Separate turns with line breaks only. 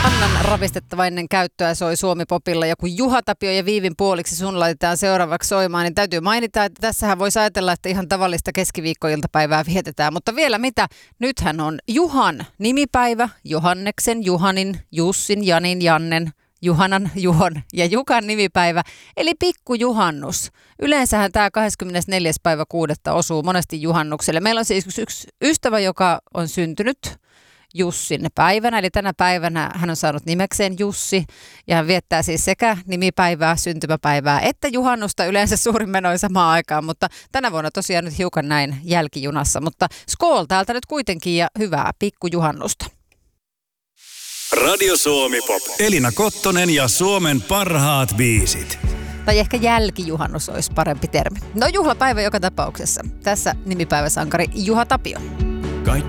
Annan ravistettava ennen käyttöä soi Suomi-popilla, ja kun Juha Tapio ja Viivin puoliksi sun laitetaan seuraavaksi soimaan, niin täytyy mainita, että tässähän voisi ajatella, että ihan tavallista keskiviikkoiltapäivää vietetään. Mutta vielä mitä, nythän on Juhan nimipäivä, Johanneksen, Juhanin, Jussin, Janin, Jannen, Juhanan, Juhon ja Jukan nimipäivä, eli pikkujuhannus. Yleensähän tämä 24. päivä 6. osuu monesti juhannukselle. Meillä on siis yksi ystävä, joka on syntynyt Jussin päivänä, eli tänä päivänä hän on saanut nimekseen Jussi, ja hän viettää siis sekä nimipäivää, syntymäpäivää että juhannusta, yleensä suurin menoin samaan aikaan, mutta tänä vuonna tosiaan nyt hiukan näin jälkijunassa, mutta skool täältä nyt kuitenkin ja hyvää pikkujuhannusta.
Radio Suomi Pop. Elina Kottonen ja Suomen parhaat biisit.
Tai ehkä jälkijuhannus olisi parempi termi. No juhlapäivä joka tapauksessa. Tässä nimipäiväsankari Juha Tapio.
Kaikki